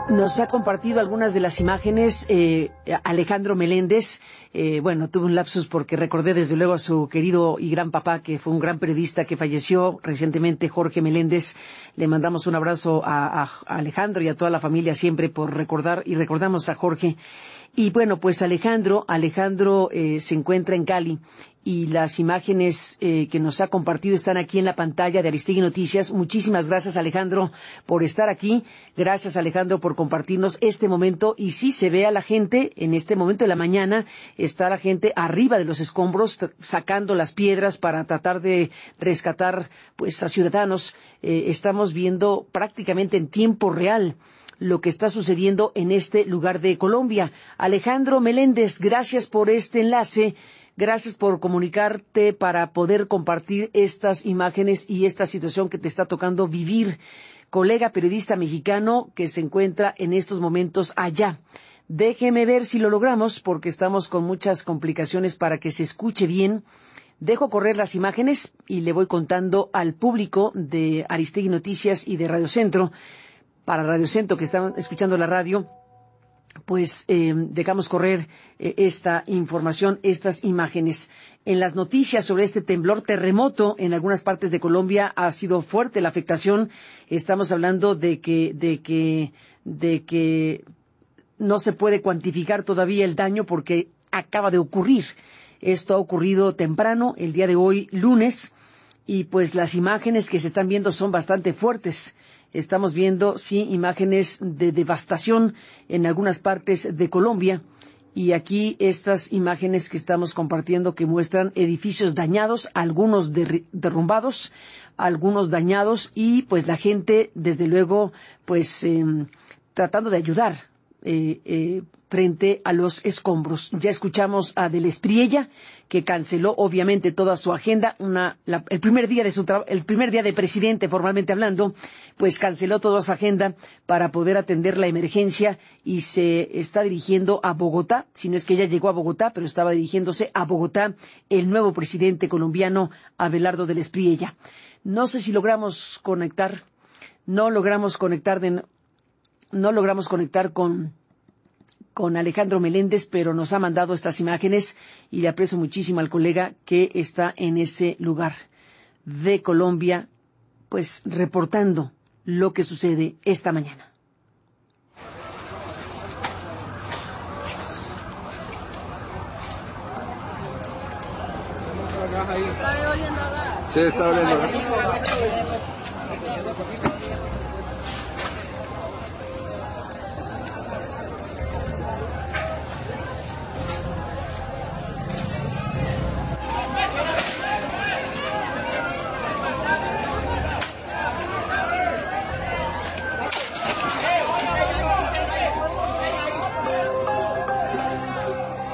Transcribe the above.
Nos ha compartido algunas de las imágenes Alejandro Meléndez. Tuve un lapsus porque recordé desde luego a su querido y gran papá, que fue un gran periodista que falleció recientemente, Jorge Meléndez. Le mandamos un abrazo a Alejandro y a toda la familia siempre por recordar, y recordamos a Jorge. Y bueno, pues Alejandro se encuentra en Cali, y las imágenes que nos ha compartido están aquí en la pantalla de Aristegui Noticias. Muchísimas gracias, Alejandro, por estar aquí. Gracias, Alejandro, por compartirnos este momento. Y sí, se ve a la gente en este momento de la mañana, está la gente arriba de los escombros sacando las piedras para tratar de rescatar pues a ciudadanos. Estamos viendo prácticamente en tiempo real lo que está sucediendo en este lugar de Colombia. Alejandro Meléndez, gracias por este enlace. Gracias por comunicarte para poder compartir estas imágenes y esta situación que te está tocando vivir. Colega periodista mexicano que se encuentra en estos momentos allá. Déjeme ver si lo logramos, porque estamos con muchas complicaciones para que se escuche bien. Dejo correr las imágenes y le voy contando al público de Aristegui Noticias y de Radio Centro, para Radio Centro que están escuchando la radio, pues dejamos correr esta información, estas imágenes. En las noticias sobre este terremoto en algunas partes de Colombia ha sido fuerte la afectación. Estamos hablando de que no se puede cuantificar todavía el daño porque acaba de ocurrir. Esto ha ocurrido temprano, el día de hoy, lunes, y pues las imágenes que se están viendo son bastante fuertes. Estamos viendo, sí, imágenes de devastación en algunas partes de Colombia, y aquí estas imágenes que estamos compartiendo que muestran edificios dañados, algunos derrumbados, algunos dañados, y pues la gente, desde luego, pues tratando de ayudar frente a los escombros. Ya escuchamos a Del Espriella, que canceló obviamente toda su agenda. El primer día de presidente, formalmente hablando, pues canceló toda su agenda para poder atender la emergencia, y se está dirigiendo a Bogotá. Si no es que ella llegó a Bogotá, pero estaba dirigiéndose a Bogotá el nuevo presidente colombiano, Abelardo Del Espriella. No sé si logramos conectar. No logramos conectar con Alejandro Meléndez, pero nos ha mandado estas imágenes y le aprecio muchísimo al colega que está en ese lugar de Colombia, pues reportando lo que sucede esta mañana. Sí, está oliendo gas.